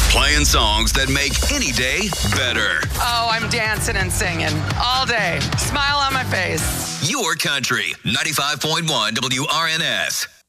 Playing songs that make any day better. Oh, I'm dancing and singing all day. Smile on my face. Your country, 95.1 WRNS.